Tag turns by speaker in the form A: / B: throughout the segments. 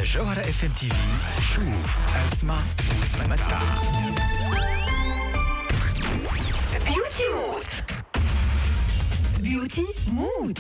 A: جوهرة اف ام تي في. شوف اسمع وتمتع.
B: بيوتي مود. بيوتي مود.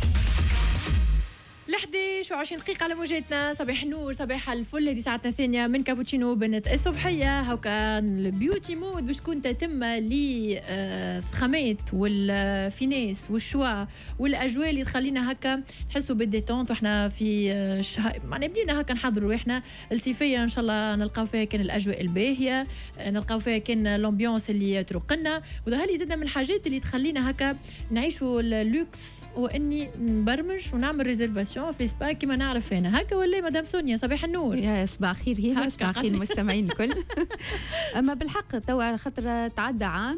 B: 11:20 دقيقة على موجاتنا. صباح النور، صباح الفل. هذه ساعتنا الثانية من كابوتشينو بنت الصبحية. هاكا البيوتي مود باش تكون تتم للفخامات والفيناس والشوا والأجواء اللي تخلينا هكا نحسوا بالديتونت واحنا في معناها بدينا هكا نحضروا احنا الصيفية ان شاء الله نلقاو فيها كان الأجواء الباهية، نلقاو فيها كان الامبيونس اللي ترقنا، وهذا لي زادة من الحاجات اللي تخلينا هكا نعيشوا اللوكس واني نبرمج ونعمل ريزرفاسيون في سبا كما نعرف انا هكا. ولا مدام سونيا صباح النور.
C: يا صباح الخير. هي صباح الخير المستمعين الكل. اما بالحق توا على خاطر تعدى عام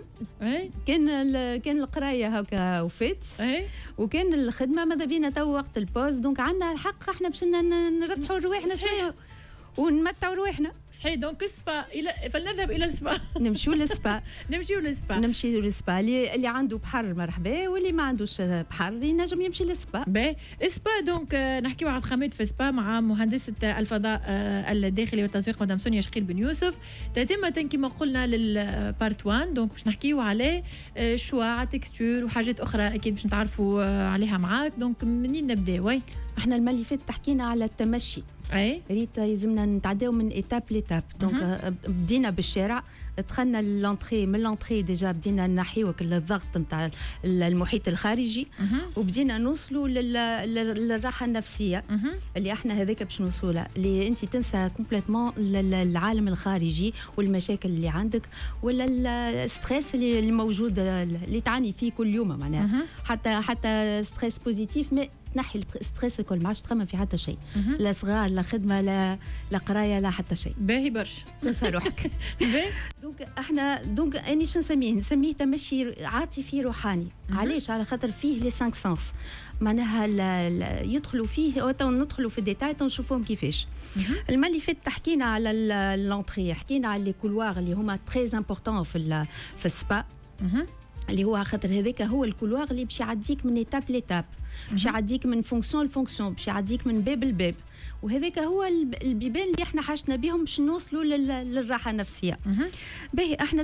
C: كان القرايه هكا وفات وكان الخدمه ماذا بينا تو وقت البوز، دونك عندنا الحق احنا باش نرتاحوا رواحنا شويه ونمتعوا رواحنا.
B: صحيح. دونك سبا فلنذهب الى سبا.
C: نمشيو للسبا. نمشيو للسبا اللي عنده بحر مرحبا، واللي ما عندوش بحر ينجم يمشي للسبا.
B: باهي سبا. دونك نحكيو على خامات في سبا مع مهندسة الفضاء الداخلي والتسويق مدام سونيا شقيل بن يوسف. تتم كما قلنا للبارت 1. دونك باش نحكيو على شوا على تكستور وحاجات اخرى اكيد باش نتعرفوا عليها معاك. دونك منين نبداو؟
C: احنا المره اللي فاتت حكينا على التمشي. ريت لازمنا نتعداو من ايتاب ليتاب. دونك بدينا بالشارع، دخلنا للانتري، من لانتري ديجا بدينا نحيو الضغط نتاع المحيط الخارجي، وبدينا نوصلوا للراحه النفسيه اللي احنا هذاك باش نوصلها، اللي انت تنسى كومبليتمون العالم الخارجي والمشاكل اللي عندك ولا الستريس اللي موجود اللي تعاني فيه كل يوم معناها. حتى ستريس بوزيتيف ما تنحي الستريس الكل، ما عادش تخمم في حتى شيء، لا صغار لا خدمه لا قرايه لا حتى شيء.
B: باهي برشا.
C: تنسى روحك. دونك احنا اني شنو نسميه تمشي عاطفي روحاني. علاش؟ على خاطر فيه لي 5 سنس معناها يدخلوا فيه وندخلوا في الديتاي نشوفوهم كيفاش. المره اللي فاتت حكينا على لونتري، حكينا على لي كولوار اللي هما تري امبورطون في السبا، اللي هو خاطر هذاك هو الكولوار اللي باش يعديك من ايتاب ليتاب، باش يعديك من فونكسيون لفونكسيون، باش يعديك من باب لباب، وهذاك هو البيبان اللي احنا حاجتنا بهم باش نوصلوا للراحه النفسيه. باهي احنا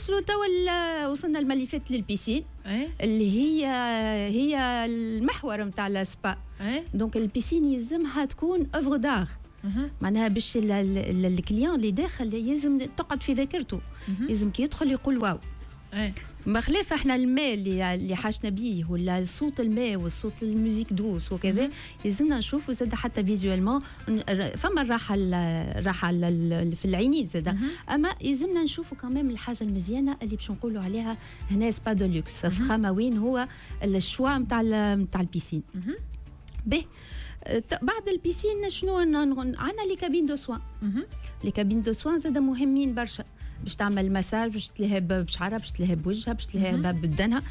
C: وصلنا المره اللي فاتت للبيسين اللي هي المحور نتاع السبا. دونك البيسين يلزمها تكون اوفر دار، معناها باش الكليون اللي داخل يلزم تقعد في ذاكرته، لازم كي يدخل يقول واو. بخلاف احنا الماء اللي حاجنا بيه ولا صوت الماء والصوت الموسيقى دوس وكذا، لازمنا نشوفوا زاد حتى فيزوالمون فما الراحه في العينين زاد. اما لازمنا نشوفوا كمان الحاجه المزيانه اللي باش نقولوا عليها هنا سبا دو لوكس فخامه، وين هو الشوا نتاع البيسين. به بعد البيسين شنو عندنا لي كابين دو سوان. لي كابين دو سوان زاد مهمين برشا، باش تعمل مساج، باش تلهب بشعرها، باش تلهب بوجهها، باش تلهب بدنها.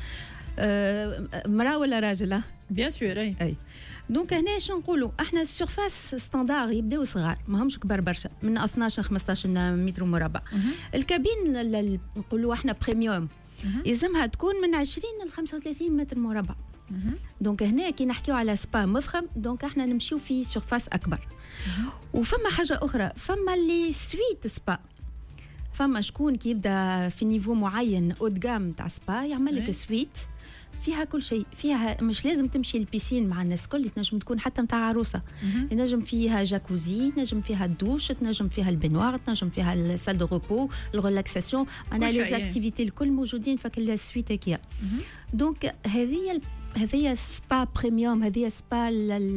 C: مراه ولا راجل؟
B: بيان سور.
C: اي دونك هنا شنو نقولوا احنا السيرفاس ستاندار يبداو صغار ماهمش كبار برشا، من 12 15 متر مربع. الكابين نقولوا احنا بريميوم يلزمها تكون من 20 ل 35 متر مربع. دونك هنا كي نحكيو على سبا مضخم، دونك احنا نمشيو في سيرفاس اكبر. وفما حاجه اخرى، فما لي سويت سبا، فما شكون كي يبدا في نيفو معين اودغام تاع سبا يعمل لك سويت فيها كل شيء، فيها مش لازم تمشي البيسين مع الناس كل، تنجم تكون حتى نتاع عروسه، ينجم فيها جاكوزي، ينجم فيها الدوش، تنجم فيها البنوار، تنجم فيها السال دو روبو، الريلاكساسيون، انا لي زاكتيفيتي الكل موجودين في السويت هكيا. دونك هذه سبا بريميوم، هذه سبا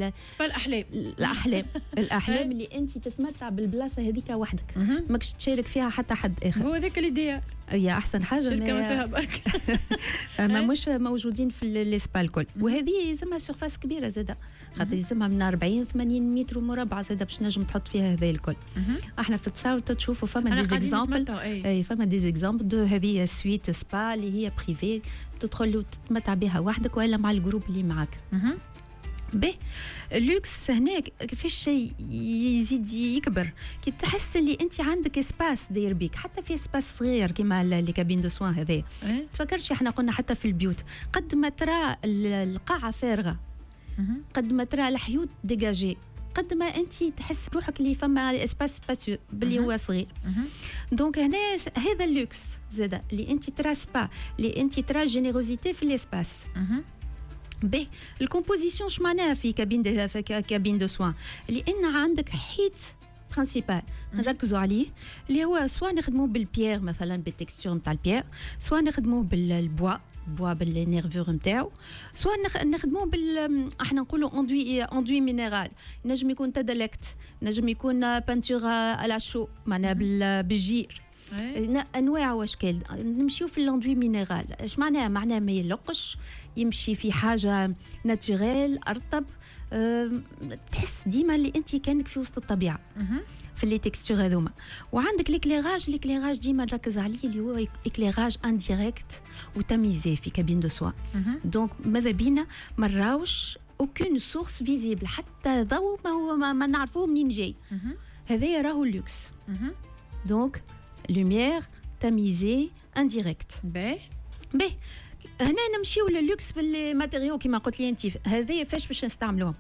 C: الاحلام اللي انت تتمتع بالبلاصه هذيك وحدك، ماكش تشارك فيها حتى حد اخر.
B: هو ذاك اللي
C: هي احسن حاجه
B: الشركه ما فيها برك.
C: ما مش موجودين في السبا الكل. وهذه يلزمها سيرفاس كبيره زاده، خاطر يلزمها من 40 80 متر مربع زاده باش نجم تحط فيها هذا الكل. احنا في التصاور تشوفوا فما دي زيكزامبل، فما دي زيكزامبل دو هذه سويت سبا اللي هي بريفي، تدخل وتتمتع بها وحدك ولا مع الجروب اللي معك. به اللوكس هناك كيفاش شيء يزيد يكبر كي تحس اللي انت عندك اسباس داير بيك، حتى في اسباس صغير كيما لي كابين دو سوان هذايا. تفكرش احنا قلنا حتى في البيوت قد ما ترى القاعه فارغه، قد ما ترى الحيوط ديجاجي، قد ما انت تحس روحك اللي فما اسباس سباسيو باللي هو صغير. دونك هنا هذا اللوكس زاده اللي انت ترى سبا، اللي انت ترى جينيروزيتي في الاسباس. باهي الكومبوزيسيون اش معناها في كابين دو سوان؟ لان عندك حيط برينسيبال نركزوا عليه اللي هو سواء نخدموه بالبيير مثلا بالتكستور نتاع البيير، سواء نخدموه بالبوا بالنيرفور نتاعو، سواء نخدموه احنا نقولوا اندوي مينيرال، نجم يكون تدلكت، نجم يكون بانتور على شو معناها بالجير. انواع واشكال. نمشيو في الاندوي مينيرال اش معناها؟ معناها ما يلقش، يمشي في حاجه ناتوريل ارطب، تحس ديما اللي انت كانك في وسط الطبيعه في لي تكستور هذوما. وعندك ليكليراج ديما نركز عليه اللي هو اكليراج انديريكت وتميزي في كابين دو سوا. دونك ماذا بينا ما نراوش اوكون سورس فيزيبل، حتى ضوء ما نعرفوه منين جاي. هذا راهو اللوكس. دونك لوميير تميزي انديريكت. باهي هنا نمشيو لللوكس بالماتيريو كما قلت لي انت. هذه فاش باش نستعملوهم؟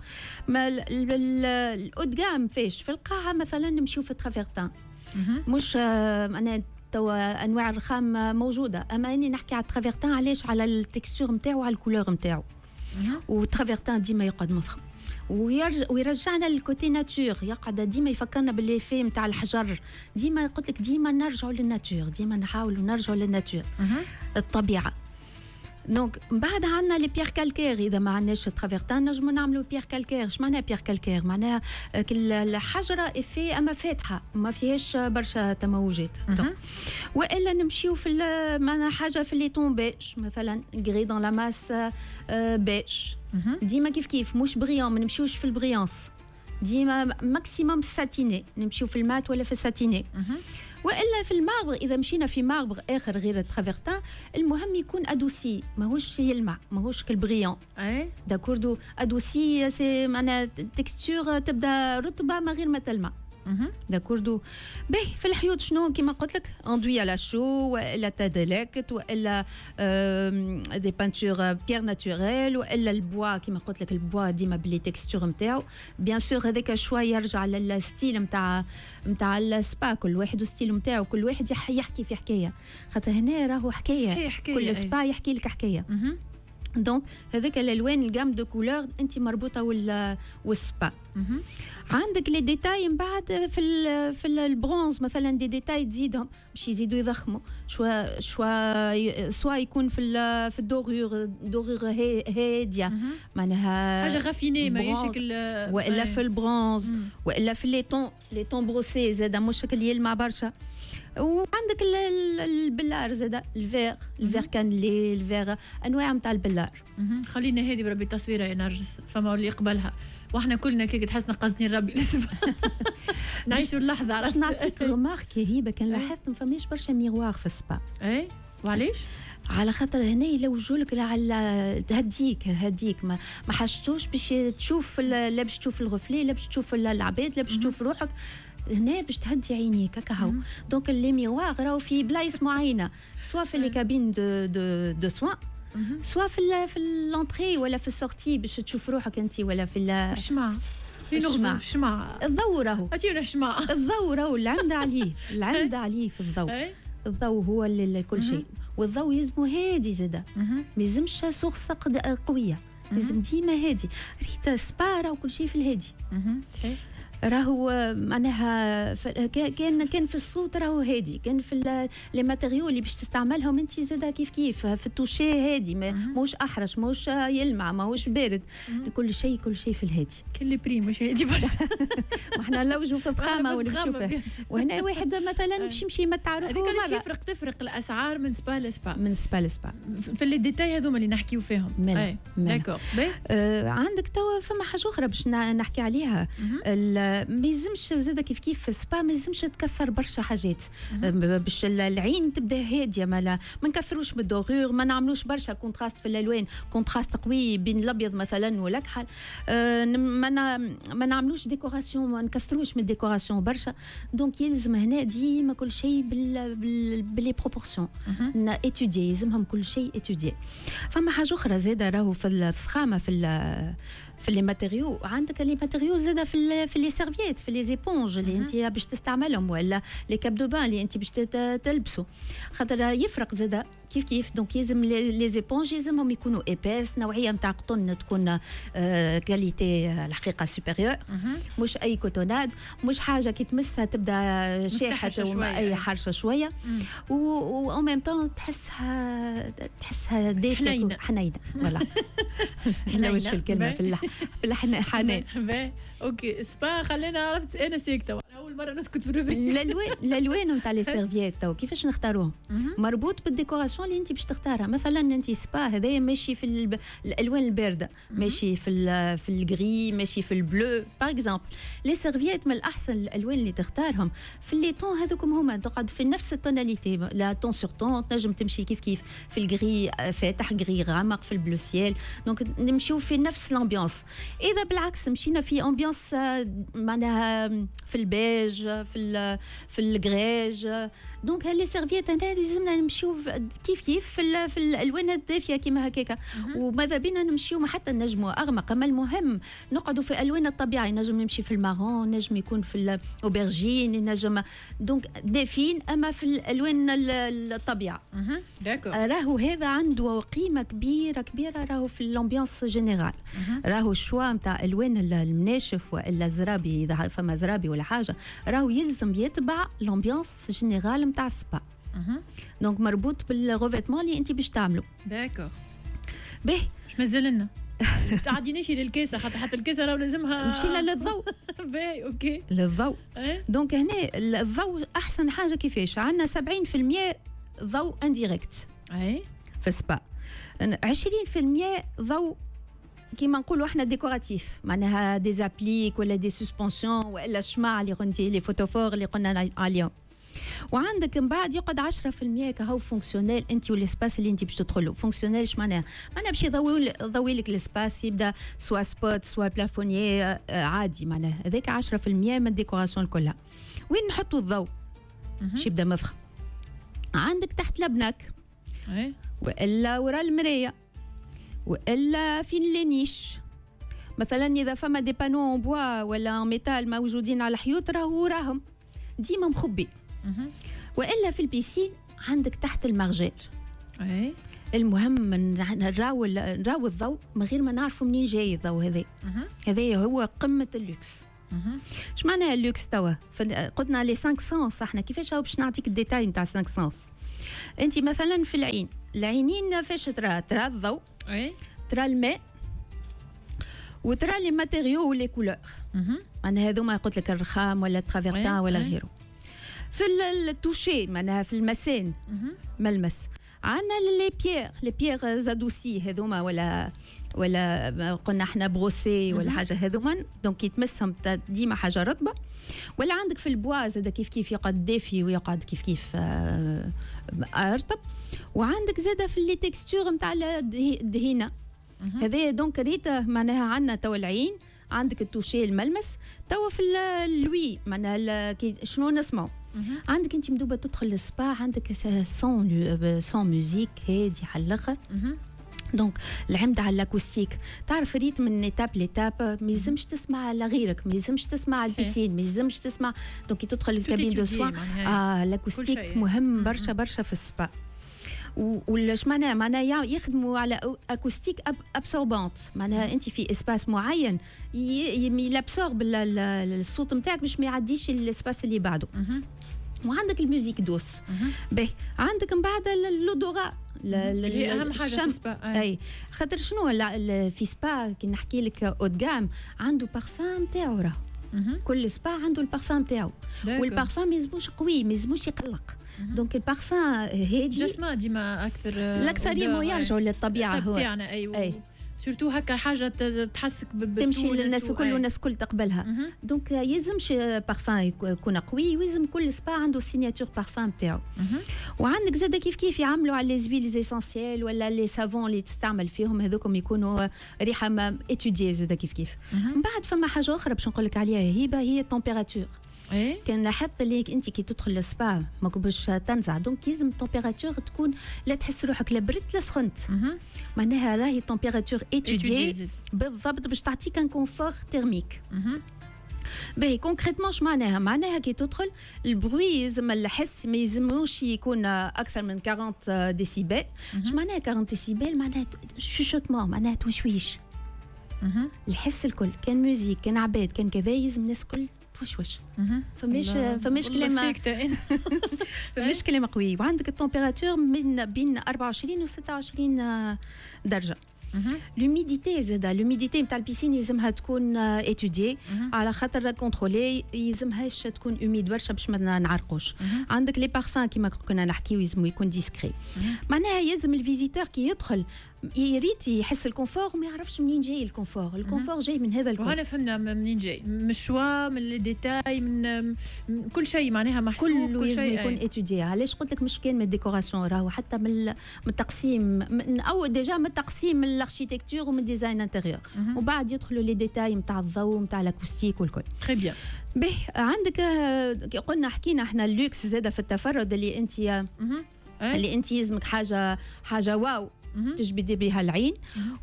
C: القدام فاش في القاعه مثلا نمشيو في الترافيرتان. مش انا توا انواع الرخام موجوده، اما اني نحكي على الترافيرتان. علاش؟ على التكستور نتاعو، على الكولور نتاعو. والترافيرتان ديما يقعد مفخم ويرجعنا للكوتي ناتور، يقعد ديما يفكرنا بالليفي نتاع الحجر. ديما قلت لك ديما نرجعوا للناتور، ديما نحاولوا نرجعوا للناتور الطبيعه. دونك بعد عندنا لي بيير كالكير. اذا ما عندناش ترافيرتان نجموا نعملوا بيير كالكير. اش معناها بيير كالكير؟ معناها الحجره افي اما فاتحه ما فيهاش برشا تموجات. والا نمشيو في معناها حاجه في لي طون بيج مثلا، غري دون لا ماس بيج. ديما كيف مش بريون، ما نمشيوش في البريونس. ديما ماكسيموم ساتيني، نمشيو في المات ولا في الساتيني. والا في الماربر، اذا مشينا في ماربر اخر غير الترافيرتان المهم يكون ادوسي، ماهوش يلمع، ماهوش كالبريون. داكوردو ادوسي سي معناها تكستور تبدا رطبه ما غير ما تلمع. داكوردو. باهي في الحيوط شنو كيما قلت لك؟ اندوي على شو، والا تدلكت، والا دي بانتور بيير ناتوريل، والا البوا كيما قلت لك. البوا ديما بلي تكستور نتاعو بيان سور هذاك شويه يرجع للستيل نتاع السبا. كل واحد ستيل نتاعو، كل واحد يحكي في حكايه، خاطر هنا راهو حكايه كل سبا يحكي لك حكايه. دونك هذاك الالوان الجام دو كولور انت مربوطه والسبا. عندك لي ديتاي من بعد في البرونز مثلا، دي ديتاي تزيدهم باش يزيدوا يضخموا سوا يكون في الدورور هاديه معناها
B: حاجه غافيني ما شكل،
C: والا في البرونز، والا في لي طون بروسي زاد مش شكل يلمع برشا. وعندك البلار زاد الفير كان لي الفير انواع نتاع البلار.
B: خلينا هادي بربي التصويره يا نرجس، فما اللي يقبلها واحنا كلنا كي تحسنا قاصدين ربي لازم نعيشوا اللحظه. عرفت
C: نعطيك رمارك هبه، كان لاحظت ما فماش برشا ميغوار في السبا.
B: وعلاش؟
C: على خاطر هنا يلوجوا لك على هديك ما حاجتوش باش تشوف، لا باش تشوف الغفلي، لا باش تشوف العباد، لا باش تشوف روحك. هنا باش تهدي عينيك هكا. دونك لي ميغوار راهو في بلايص معينه، سواء في لي كابين دو سوان، سواء في الانتري ولا في السورتي باش تشوف روحك انت، ولا في
B: الشمع.
C: الضوء راهو
B: عطيونا الشمع.
C: الضوء راهو العمد عليه في الضوء. الضوء هو كل شيء. والضوء يلزمو هادي زاده، ما يلزمش سورس قويه، لازم ديما هادي. ريت سبا راهو كل شيء في الهادي. راهو معناها كان في الصوت راهو هادي، كان في لي ماتيريو اللي باش تستعملهم انت زاده كيف في التوشي هادي، ماهوش احرش، ماهوش يلمع، ماهوش بارد. كل شيء في الهادي.
B: كل لي بريم مش هادي برشا.
C: ما احنا نلوجوا في الفخامه ونشوفها. وهنا واحد مثلا باش يمشي يمتع روحه.
B: هذيك اللي تفرق الاسعار من سبا لسبا. في اللي ديتاي هذوما اللي نحكيو فيهم. داكور.
C: عندك توا فما حاجه اخرى باش نحكي عليها. ما يلزمش زاده كيف في السبا ما يلزمش تكثر برشا حاجات باش العين تبدا هاديه. ما نكثروش بالدورور، ما نعملوش برشا كونتراست في الالوان، كونتراست قوي بين الابيض مثلا والاكحل. ما نعملوش ديكوراسيون، ما نكثروش من الديكوراسيون برشا. دونك يلزم هنا ديما كل شيء باللي بروبورسيون. اتودي يلزمهم كل شيء اتودي. فما حاجه اخرى زاده راهو في الفخامه في لي ماتيريو. عندك لي ماتيريو زاده في لي سيرفييت، في لي زيبونج اللي انت باش تستعملهم، ولا لي كاب دو بان اللي انت باش تلبسوا، خاطر يفرق زاده كيف. دونك يلزم لي زيبونج يلزمهم يكونوا ايباس، نوعيه نتاع قطن تكون كاليتي الحقيقه سوبيريور، مش اي كوتوناد، مش حاجه كي تمسها تبدا شاحه ولا اي حرشه شويه، و ميم طون تحسها دافيه حنينه فوالا. نلوش في الكلمه في الحنان.
B: اوكي سبا خلينا عرفت انا ساكته اول مره نسكت في الروبي.
C: الالوان نتاع لي سيرفييت تو كيفاش نختاروهم مربوط بالديكوراسيون اللي انت باش تختارها. مثلا انت سبا هذايا ماشي في الالوان البارده، ماشي في الغري، ماشي في البلو باغ اكزومبل. لي سيرفييت من الاحسن الالوان اللي تختارهم في لي طون هذوكم هما تقعد في نفس التوناليتي، لا طون سور طون تنجم تمشي كيف في الغري فاتح، غري غامق، في البلو سيل، دونك نمشيو في نفس الامبيونس. اذا بالعكس مشينا في امبيونس معناها في البيج، في الغريج، دونك هاللي سيرفييت انا لازمنا نمشيو كيف في الالوان الدافيه كيما هكاكا، وماذا بينا نمشيو حتى نجموا اغمق. اما المهم نقعدوا في الوان الطبيعه، نجم نمشي في المارون، نجم يكون في الاوبرجين، نجم دونك دافين، اما في الالوان الطبيعه. راهو هذا عنده قيمه كبيره راهو في الامبيونس جينيرال. راهو الشوا نتاع الوان المناشف والا زرابي، اذا فما زرابي ولا حاجه، راهو يلزم يتبع الامبيونس جينيرال نتاع السبا. دونك مربوط بالغوفيتمون اللي انت باش تعملوا.
B: داكور
C: باهي
B: مش مازال لنا تعدينيش للكاسه، خاطر حتى الكاسه راهو لازمها.
C: مشينا للضوء.
B: باهي اوكي
C: للضوء. دونك هنا الضوء احسن حاجه كيفاش عندنا 70% ضوء انديريكت في السبا، 20% ضوء كيما نقولوا احنا ديكوراتيف، معناها دي زابليك ولا دي سسبونسيون ولا الشماع اللي قلتي لي فوتوفور اللي قلنا عليهم. وعندك من بعد يقعد 10% كهو فونكسيونيل انت والاسباس اللي انت باش تدخلوا. فونكسيونيل اش معناها باش يضوي لك الاسباس، يبدا سوا سبوت سوا بلافونيي عادي، معناها هذاك 10% من الديكوراسيون كلها. وين نحطوا الضوء؟ باش يبدا مفخم. عندك تحت لبنك والا ورا المرايه والا في اللينيش. مثلا اذا فما دي بانو بوا ولا ميتال موجودين على الحيوط راهم ديما مخبي. والا في البيسين عندك تحت المرجال. المهم نراو الضوء من غير ما نعرفوا منين جاي الضوء هذا. هذا هو قمه اللوكس. اش معناها اللوكس توا؟ قلنا لي 5 سنس، احنا كيفاش باش نعطيك الديتاي نتاع 5 سنس. انت مثلا في العينين فاش ترى الضوء، ترى الماء، وترى لي ماتيريو ولي كولور. معناها هذوما قلت لك الرخام ولا الترافيرتان ولا غيره. في التوشي معناها في المسان ملمس، عندنا لي بيير زادوسي هذوما ولا قلنا احنا بروسي ولا حاجه هذوما، دونك يتمسهم ديما حاجه رطبه. ولا عندك في البوا زاد كيف يقعد دافي ويقعد كيف رطب. وعندك زاد في لي تكستور نتاع الدهينه هذا. دونك ريته معناها عندنا توا العين، عندك التوشي الملمس، توا في معناها شنو نسمعوا. عندك انت مدوبه تدخل للسبا، عندك سون موزيك هادي على الاخر. دونك العمد على الاكوستيك، تعرف ريت من ايتاب ليتاب، ما يلزمش تسمع لغيرك، ما يلزمش تسمع البيسين، ما يلزمش تسمع. دونك تدخل الكابين دو سوا الاكوستيك مهم برشا في السبا. ولاش معناها يخدموا على اكوستيك ابسوربونت، معناها انت في اسباس معين يلابسورب الصوت نتاعك باش ما يعديش الاسباس اللي بعده. وعندك الموزيك دوس. باهي عندك من بعد اللودورا
B: اللي اهم حاجه في السبا.
C: اي خاطر شنو في سبا كي نحكي لك اودغام عنده بارفان تاعو، راه كل سبا عنده البارفان تاعو، والبارفان ما يلزموش قوي، ما يلزموش يقلق. دونك البارفان هادي جسمه
B: ديما
C: الاكثر يرجعوا للطبيعه هو
B: تاعنا. ايوه سورتو هكا حاجه تحسك
C: تمشي للناس الكل والناس الكل تقبلها. دونك يلزمش بارفان يكون قوي، ويلزم كل سبا عنده سيناتور بارفان تاعو. وعندك زاد كيف يعملوا على لي زويل اسينسيال ولا لي سافون اللي تستعمل فيهم، هذوكم يكونوا ريحه ما اتودي زاد كيف. من بعد فما حاجه اخرى باش نقول لك عليها هبه، هي التمبيراتور. كان لاحظت ليك انت كي تدخل للسبا ماكو باش تنزع دونك لازم التمبيراتور تكون لا تحس روحك لا برد لا سخنت معناها راهي التمبيراتور ايتودي بالضبط باش تعطيك ان كونفور تيرميك باهي كونكريتمون معناها كي تدخل البروي لازم الحس ما يلزموش يكون اكثر من 40 ديسيبل معناها 40 ديسيبل معناها شوشوتمون معناها توشويش الحس الكل كان موزيك كان عباد كان كذا يلزم الناس الكل توشوش فماش كلام فماش كلام قوي وعندك التمبيراتور من بين 24 و 26 درجه لوميديتي زاده لوميديتي نتاع البيسين يلزمها تكون اتودي على خاطر كونترولي يلزمهاش تكون اوميد برشا باش ما نعرقوش عندك لي بارفان كيما كنا نحكيو يلزمو يكون ديسكري معناها يلزم الفيزيتور كي يدخل يريد يحس الكونفور ما يعرفش منين جاي الكونفور جاي من هذا الكل
B: وهنا فهمنا منين جاي من الشوا من الديتاي من كل شيء معناها محسوب
C: كل شيء يكون اتودي علاش قلت لك مش كان من الديكوراسيون راهو حتى من التقسيم من اول ديجا من التقسيم من الاركيتكتور ومن الديزاين انتيريور وبعد يدخلوا لي ديتاي نتاع الضوء نتاع الاكوستيك والكل
B: تري بيان
C: به عندك قلنا حكينا احنا اللوكس زاده في التفرد اللي انت يلزمك حاجه واو تجبدي بها العين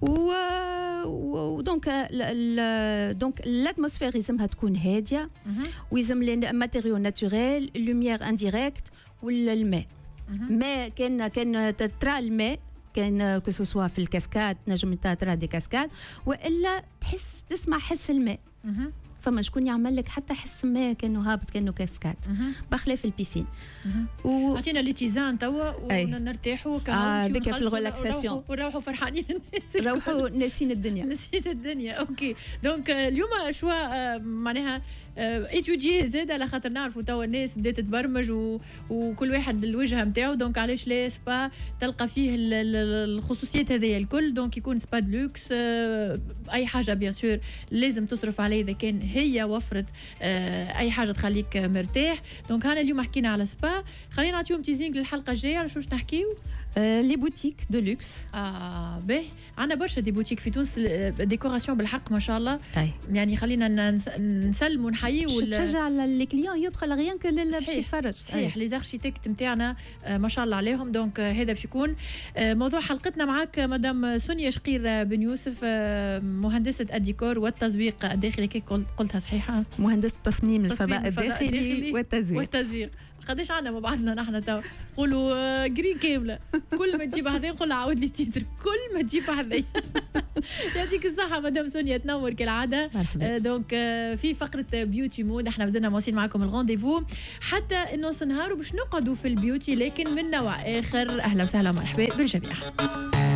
C: ودونك دونك الاتموسفير يلزمها تكون هاديه ويلزم لي ماتيريو ناتوريل لوميير انديريكت ولا الماء ما كان ترى الماء كان كو سوا في الكاسكاد نجم ترى دي كاسكاد والا تسمع حس الماء فما شكون يعمل لك حتى حس ما كانه هابط كانه كاسكاد بخلاف البيسين
B: عطينا لي تيزان توا ونرتاحوا
C: هذاك في الريلاكساسيون
B: ونروحوا فرحانين
C: نروحوا ناسين
B: الدنيا اوكي دونك اليوم شوا معناها ايتودي زاد على خاطر نعرفوا توا الناس بدات تبرمج وكل واحد الوجهه نتاعو دونك علاش لا سبا تلقى فيه الخصوصيات هذيا الكل دونك يكون سبا دلوكس اي حاجه بيان سور لازم تصرف عليه اذا كان هي وفرت اي حاجه تخليك مرتاح دونك هنا اليوم حكينا على سبا خلينا نعطيهم تيزينغ للحلقه الجايه على شوش نحكيو
C: لي بوتيك دو لوكس
B: باهي عندنا برشا دي بوتيك في تونس ديكوراسيون بالحق ما شاء الله يعني خلينا نسلم ونحيي
C: تشجع لي كليون يدخل غيان كو باش يتفرج
B: صحيح لي زاركتيكت نتاعنا ما شاء الله عليهم دونك هذا باش يكون موضوع حلقتنا معك مدام سونيا شقير بن يوسف مهندسه الديكور والتزويق الداخلي كي قلتها صحيحه
C: مهندسه تصميم الفضاء الداخلي والتزويق
B: قداش عنا مع بعضنا نحن تو نقولوا جرين كامله كل ما تجيب حدا نقول عاود لي تيتر كل ما تجيب حدا يعطيك الصحه مدام سونيا تنور كالعاده دونك في فقره بيوتي مود احنا مازلنا مواصلين معكم الغونديفو حتى انه نهار باش نقعدوا في البيوتي لكن من نوع اخر اهلا وسهلا ومرحبا بالجميع